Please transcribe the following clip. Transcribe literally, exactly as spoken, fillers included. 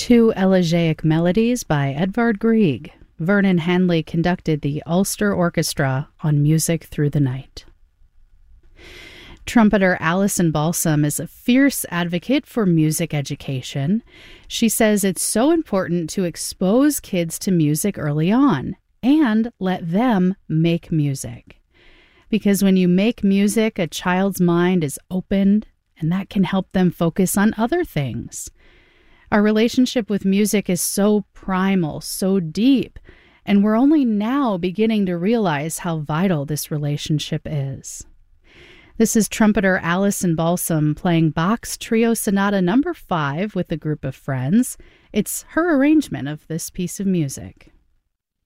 to Elegiac Melodies by Edvard Grieg. Vernon Hanley conducted the Ulster Orchestra on Music Through the Night. Trumpeter Alison Balsam is a fierce advocate for music education. She says it's so important to expose kids to music early on and let them make music. Because when you make music, a child's mind is opened, and that can help them focus on other things. Our relationship with music is so primal, so deep, and we're only now beginning to realize how vital this relationship is. This is trumpeter Alison Balsam playing Bach's Trio Sonata number five with a group of friends. It's her arrangement of this piece of music.